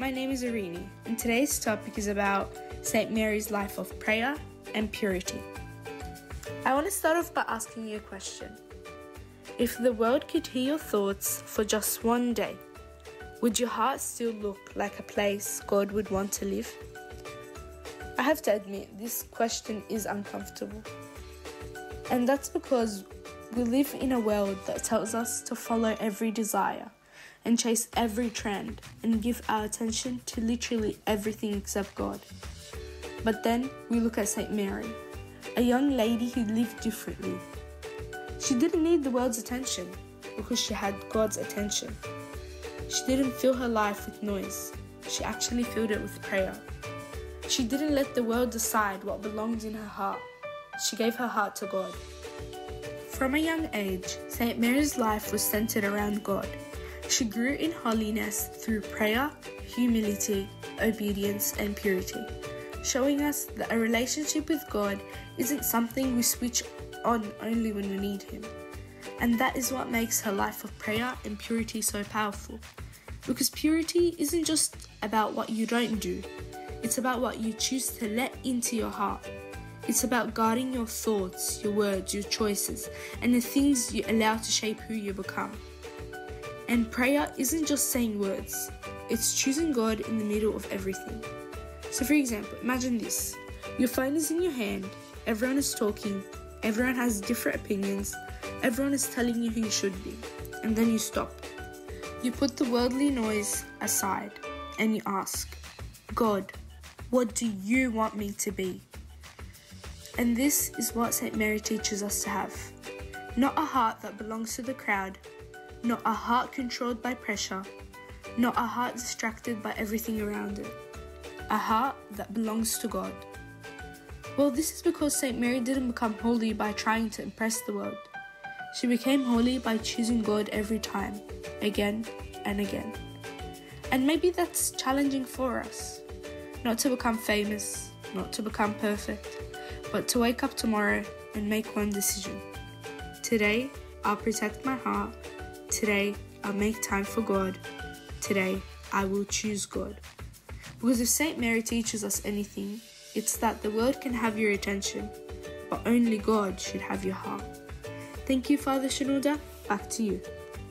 my name is Irini, and today's topic is about St. Mary's life of prayer and purity. I want to start off by asking you a question. If the world could hear your thoughts for just one day, would your heart still look like a place God would want to live? I have to admit, this question is uncomfortable. And that's because we live in a world that tells us to follow every desire and chase every trend and give our attention to literally everything except God. But then we look at St. Mary, a young lady who lived differently. She didn't need the world's attention because she had God's attention. She didn't fill her life with noise. She actually filled it with prayer. She didn't let the world decide what belonged in her heart. She gave her heart to God. From a young age, St. Mary's life was centered around God. She grew in holiness through prayer, humility, obedience, and purity, showing us that a relationship with God isn't something we switch on only when we need Him. And that is what makes her life of prayer and purity so powerful. Because purity isn't just about what you don't do, it's about what you choose to let into your heart. It's about guarding your thoughts, your words, your choices, and the things you allow to shape who you become. And prayer isn't just saying words, it's choosing God in the middle of everything. So for example, imagine this. Your phone is in your hand, everyone is talking, everyone has different opinions, everyone is telling you who you should be, and then you stop. You put the worldly noise aside and you ask, God, what do you want me to be? And this is what St. Mary teaches us to have. Not a heart that belongs to the crowd, not a heart controlled by pressure, not a heart distracted by everything around it. A heart that belongs to God. Well, this is because St. Mary didn't become holy by trying to impress the world. She became holy by choosing God every time, again and again. And maybe that's challenging for us. Not to become famous, not to become perfect, but to wake up tomorrow and make one decision. Today, I'll protect my heart. Today, I'll make time for God. Today, I will choose God. Because if St. Mary teaches us anything, it's that the world can have your attention, but only God should have your heart. Thank you, Father Shenouda. Back to you.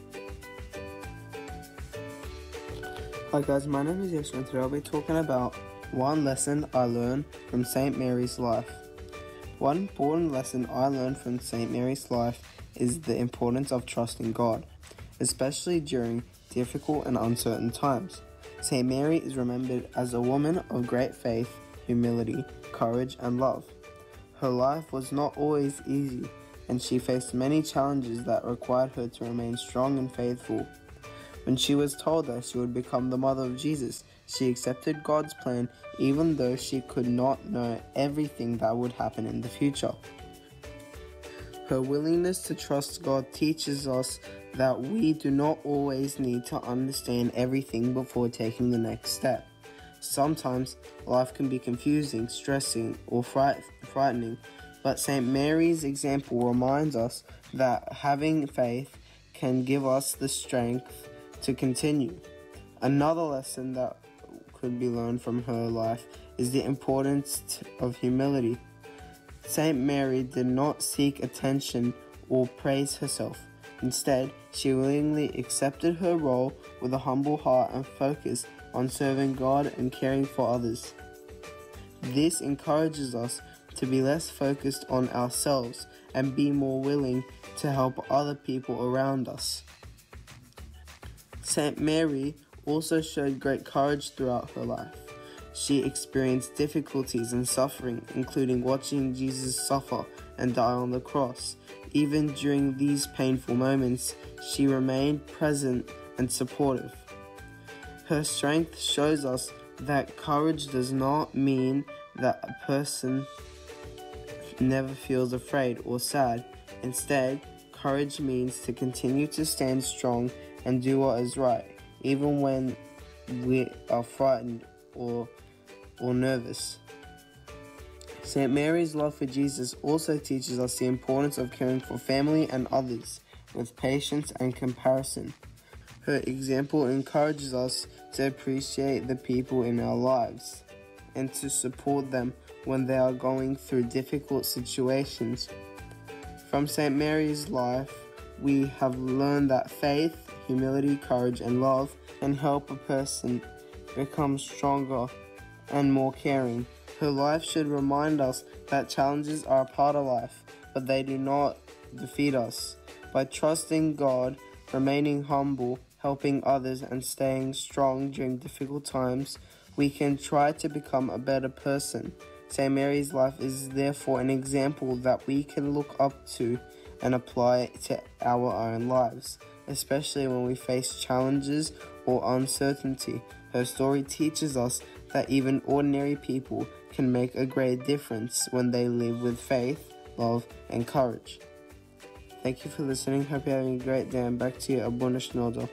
Hi guys, my name is Yeshua and today I'll be talking about one lesson I learned from St. Mary's life. One important lesson I learned from St. Mary's life is the importance of trusting God, especially during difficult and uncertain times. St. Mary is remembered as a woman of great faith, humility, courage, and love. Her life was not always easy, and she faced many challenges that required her to remain strong and faithful. When she was told that she would become the mother of Jesus, she accepted God's plan even though she could not know everything that would happen in the future. Her willingness to trust God teaches us that we do not always need to understand everything before taking the next step. Sometimes life can be confusing, stressing, or frightening, but St. Mary's example reminds us that having faith can give us the strength to continue. Another lesson that could be learned from her life is the importance of humility. St. Mary did not seek attention or praise herself. Instead, she willingly accepted her role with a humble heart and focus on serving God and caring for others. This encourages us to be less focused on ourselves and be more willing to help other people around us. St. Mary also showed great courage throughout her life. She experienced difficulties and suffering, including watching Jesus suffer and die on the cross. Even during these painful moments, she remained present and supportive. Her strength shows us that courage does not mean that a person never feels afraid or sad. Instead, courage means to continue to stand strong and do what is right, even when we are frightened or nervous. St. Mary's love for Jesus also teaches us the importance of caring for family and others with patience and compassion. Her example encourages us to appreciate the people in our lives and to support them when they are going through difficult situations. From St. Mary's life, we have learned that faith, humility, courage, and love can help a person become stronger and more caring. Her life should remind us that challenges are a part of life, but they do not defeat us. By trusting God, remaining humble, helping others, and staying strong during difficult times, we can try to become a better person. St. Mary's life is therefore an example that we can look up to and apply to our own lives, especially when we face challenges or uncertainty. Her story teaches us that even ordinary people can make a great difference when they live with faith, love, and courage. Thank you for listening. Hope you're having a great day, and back to you, Abuna Shnoda.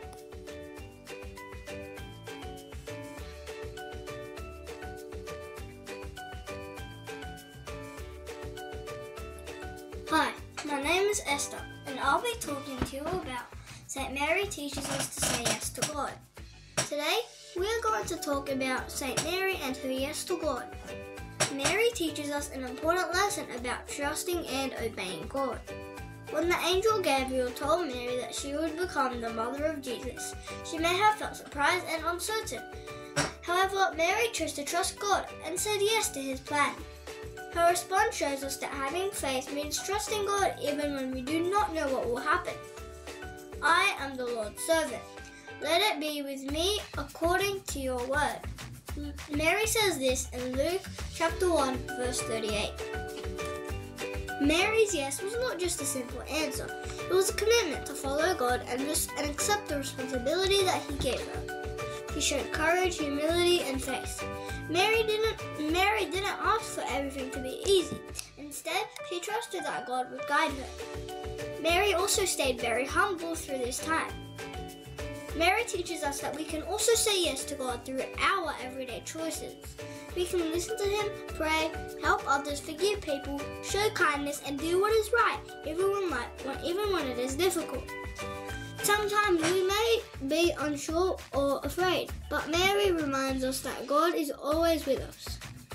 Hi, my name is Esther, and I'll be talking to you about St. Mary teaches us to say yes to God. Today, we're going to talk about St. Mary and her yes to God. Mary teaches us an important lesson about trusting and obeying God. When the angel Gabriel told Mary that she would become the mother of Jesus, she may have felt surprised and uncertain. However, Mary chose to trust God and said yes to his plan. Her response shows us that having faith means trusting God even when we do not know what will happen. I am the Lord's servant. Let it be with me according to your word. Mary says this in Luke chapter 1, verse 38. Mary's yes was not just a simple answer. It was a commitment to follow God and accept the responsibility that he gave her. She showed courage, humility, and faith. Mary didn't ask for everything to be easy. Instead, she trusted that God would guide her. Mary also stayed very humble through this time. Mary teaches us that we can also say yes to God through our everyday choices. We can listen to him, pray, help others, forgive people, show kindness, and do what is right, even when it is difficult. Sometimes we may be unsure or afraid, but Mary reminds us that God is always with us.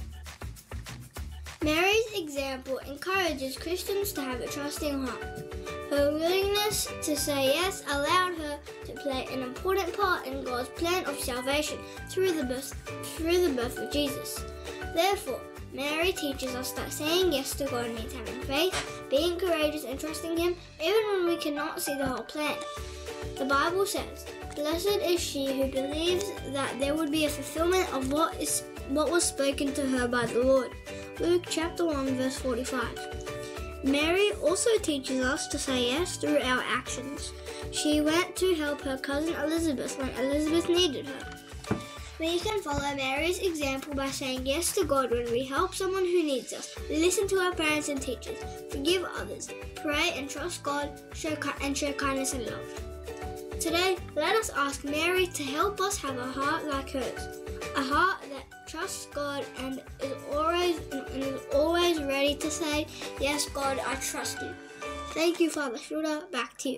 Mary's example encourages Christians to have a trusting heart. Her willingness to say yes allowed her to play an important part in God's plan of salvation through the birth of Jesus. Therefore, Mary teaches us that saying yes to God means having faith, being courageous and trusting him even when we cannot see the whole plan. The Bible says, "Blessed is she who believes that there would be a fulfillment of what was spoken to her by the Lord." Luke chapter 1 verse 45. Mary also teaches us to say yes through our actions. She went to help her cousin Elizabeth when Elizabeth needed her. We can follow Mary's example by saying yes to God when we help someone who needs us, listen to our parents and teachers, forgive others, pray and trust God, show kindness and love. Today, let us ask Mary to help us have a heart like hers, a heart that trusts God and is always ready to say, "Yes, God, I trust you." Thank you, Father Shruda. Back to you.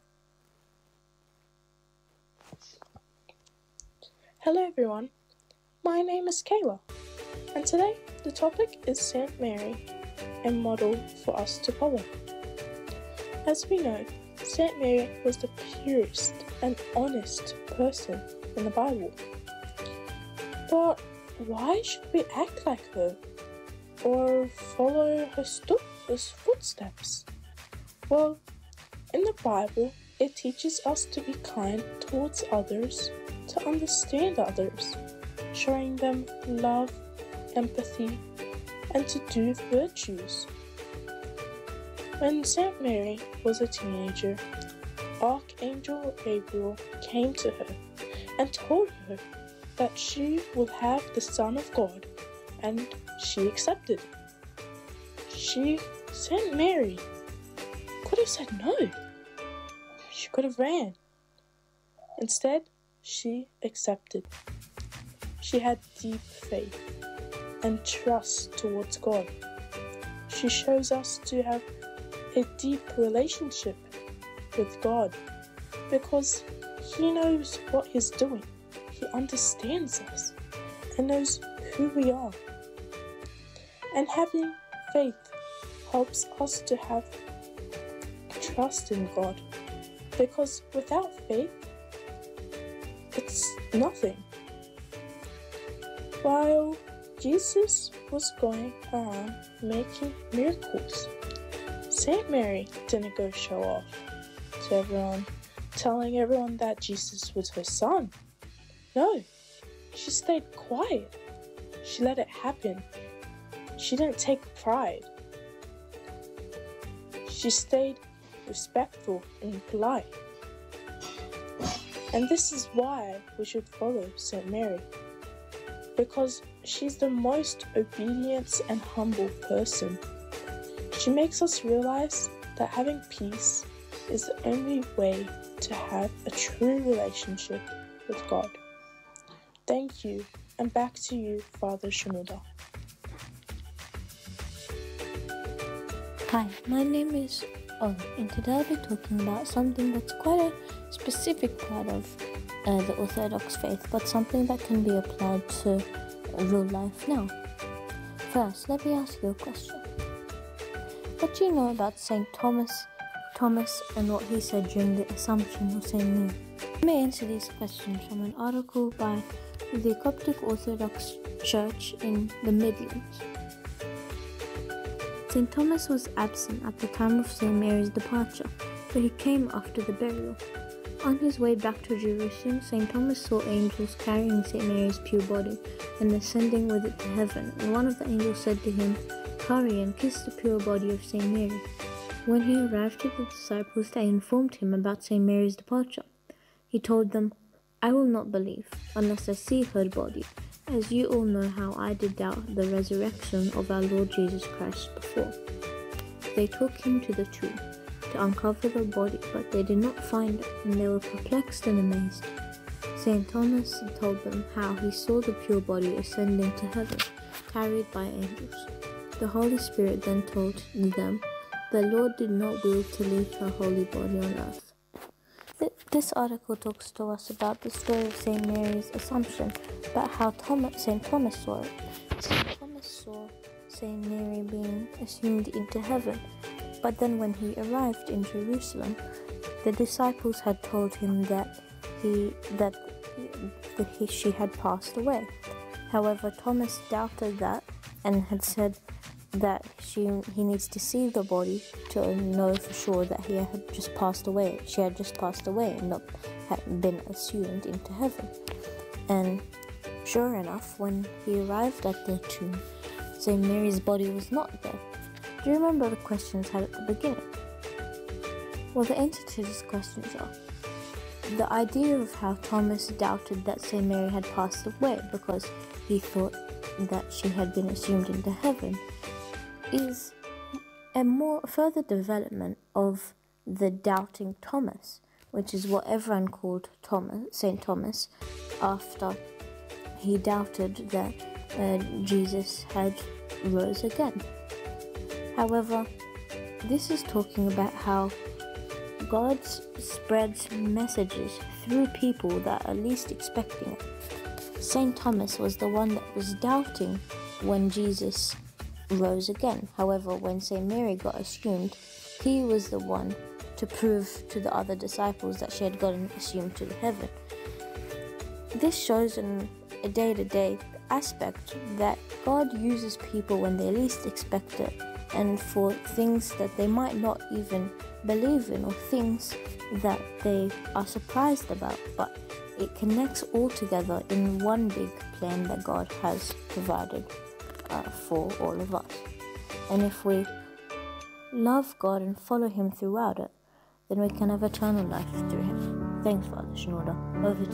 Hello everyone, my name is Kayla, and today the topic is St. Mary, a model for us to follow. As we know, St. Mary was the purest and honest person in the Bible. But why should we act like her or follow her footsteps? Well, in the Bible, it teaches us to be kind towards others, to understand others, showing them love, empathy, and to do virtues. When St. Mary was a teenager, Archangel Gabriel came to her and told her that she will have the Son of God, and she accepted. St. Mary could have said no. She could have ran. Instead, she accepted. She had deep faith and trust towards God. She shows us to have a deep relationship with God because He knows what He's doing. He understands us and knows who we are. And having faith helps us to have trust in God, because without faith, it's nothing. While Jesus was going around making miracles, Saint Mary didn't go show off to everyone, telling everyone that Jesus was her son. No, she stayed quiet. She let it happen. She didn't take pride. She stayed respectful and polite. And this is why we should follow Saint Mary, because she's the most obedient and humble person. She makes us realize that having peace is the only way to have a true relationship with God. Thank you, and back to you, Father Shinoda. Hi, my name is Ollie, and today I'll be talking about something that's quite a specific part of the Orthodox faith, but something that can be applied to real life now. First, let me ask you a question. What do you know about St. Thomas and what he said during the Assumption of St. Mary? Let me answer these questions from an article by the Coptic Orthodox Church in the Midlands. St. Thomas was absent at the time of St. Mary's departure, but he came after the burial. On his way back to Jerusalem, St. Thomas saw angels carrying St. Mary's pure body and ascending with it to heaven, and one of the angels said to him, "Hurry and kiss the pure body of St. Mary." When he arrived to the disciples, they informed him about St. Mary's departure. He told them, "I will not believe unless I see her body, as you all know how I did doubt the resurrection of our Lord Jesus Christ before." They took him to the tomb to uncover the body, but they did not find it, and they were perplexed and amazed. St. Thomas told them how he saw the pure body ascending to heaven, carried by angels. The Holy Spirit then told them, "The Lord did not will to leave her holy body on earth." This article talks to us about the story of St. Mary's Assumption, about how St. Thomas saw it. St. Thomas saw St. Mary being assumed into heaven, but then when he arrived in Jerusalem, the disciples had told him that she had passed away. However, Thomas doubted that and had said that he needs to see the body to know for sure that she had just passed away and not had been assumed into heaven. And sure enough, when he arrived at the tomb, St. Mary's body was not there. Do you remember the questions had at the beginning? Well, the answer to these questions are the idea of how Thomas doubted that St. Mary had passed away because he thought that she had been assumed into heaven is a more further development of the doubting Thomas, which is what everyone called St. Thomas, after he doubted that Jesus had rose again. However, this is talking about how God spreads messages through people that are least expecting it. St. Thomas was the one that was doubting when Jesus rose again. However, when St. Mary got assumed, he was the one to prove to the other disciples that she had gotten assumed to heaven. This shows in a day-to-day aspect that God uses people when they least expect it, and for things that they might not even believe in, or things that they are surprised about, but it connects all together in one big plan that God has provided for all of us. And if we love God and follow Him throughout it, then we can have eternal life through Him. Thanks, Father Shinoda. Over to you.